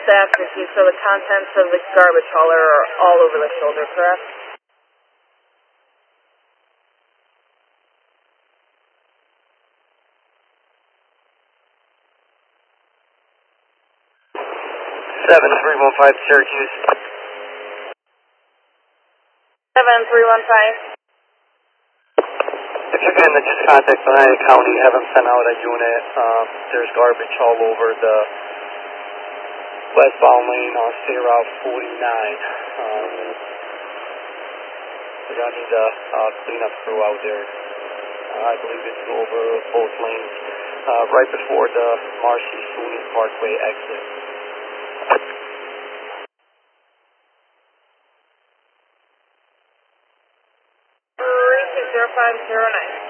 staff issue, so the contents of the garbage hauler are all over the shoulder, correct? Seven 315 Syracuse. 7315. If you can, just contact Oneida County, have them send out a unit. There's garbage all over the westbound lane on State Route 49. We're going to need a cleanup crew out there. I believe it's over both lanes, right before the Marcy Sweeney Parkway exit. 320509.